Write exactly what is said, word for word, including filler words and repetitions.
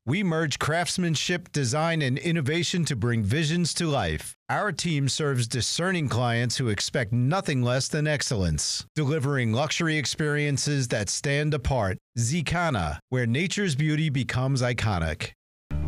We merge craftsmanship, design, and innovation to bring visions to life. Our team serves discerning clients who expect nothing less than excellence, delivering luxury experiences that stand apart. Zecana, where nature's beauty becomes iconic.